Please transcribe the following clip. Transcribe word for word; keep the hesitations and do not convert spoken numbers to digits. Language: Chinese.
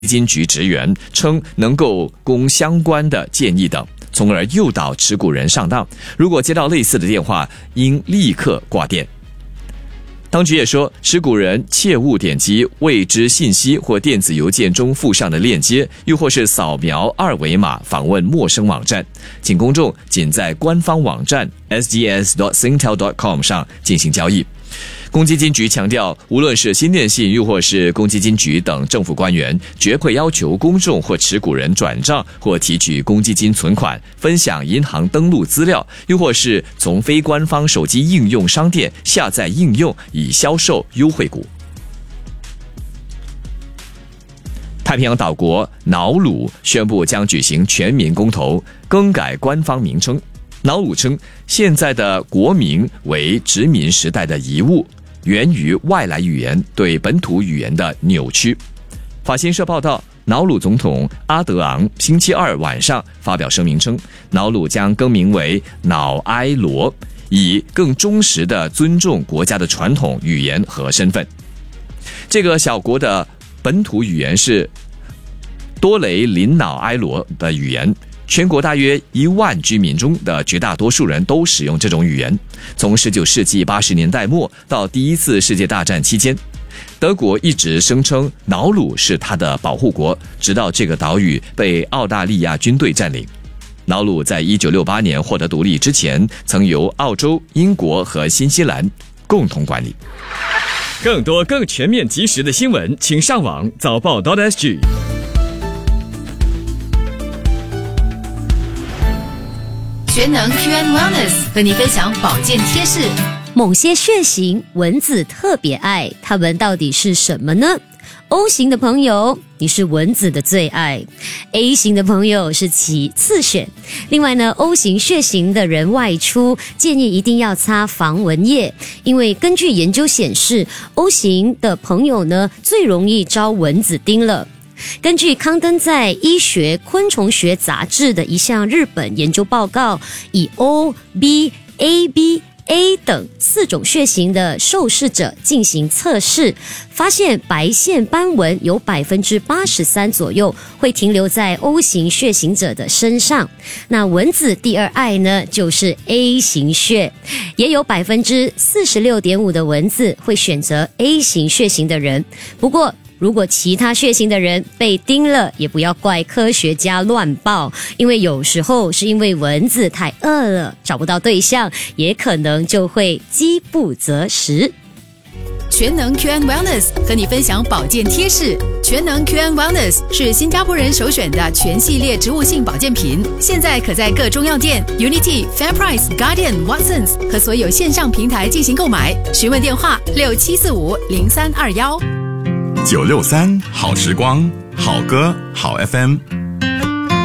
金局职员，称能够供相关的建议等，从而诱导持股人上当。如果接到类似的电话，应立刻挂电。当局也说，持股人切勿点击未知信息或电子邮件中附上的链接，又或是扫描二维码访问陌生网站。请公众仅在官方网站 s g s dot singtel dot com 上进行交易。公积金局强调，无论是新电信又或是公积金局等政府官员，绝不会要求公众或持股人转账或提取公积金存款、分享银行登录资料，又或是从非官方手机应用商店下载应用以销售优惠股。太平洋岛国瑙鲁宣布将举行全民公投，更改官方名称。瑙鲁称，现在的国名为殖民时代的遗物，源于外来语言对本土语言的扭曲。法新社报道，瑙鲁总统阿德昂星期二晚上发表声明称，瑙鲁将更名为瑙埃罗，以更忠实地尊重国家的传统语言和身份。这个小国的本土语言是多雷林瑙埃罗的语言，全国大约一万居民中的绝大多数人都使用这种语言。从十九世纪八十年代末到第一次世界大战期间，德国一直声称瑙鲁是它的保护国，直到这个岛屿被澳大利亚军队占领。瑙鲁在一九六八年获得独立之前，曾由澳洲、英国和新西兰共同管理。更多更全面及时的新闻，请上网早报 .sg。 全能 Q and Wellness 和你分享保健贴士。 某些血型蚊子特别爱，它们到底是什么呢？ O 型的朋友，你是蚊子的最爱。 A 型的朋友是其次选。另外呢 O 型血型的人外出建议一定要擦防蚊液，因为根据研究显示 O 型的朋友呢最容易招蚊子叮了。根据刊登在医学昆虫学杂志的一项日本研究报告，以 O、B、A、B、A 等四种血型的受试者进行测试，发现白线斑纹有 百分之八十三 左右会停留在 O 型血型者的身上。那蚊子第二爱呢，就是 A 型血，也有 百分之四十六点五 的蚊子会选择 A 型血型的人。不过如果其他血型的人被叮了，也不要怪科学家乱报，因为有时候是因为蚊子太饿了，找不到对象，也可能就会饥不择食。 全能 Q and Wellness 和你分享保健贴士。全能 Q and Wellness 是新加坡人首选的全系列植物性保健品，现在可在各中药店、Unity、FairPrice、Guardian、Watsons 和所有线上平台进行购买。询问电话六七四五零三二一。 九六三好时光，好歌好 F M。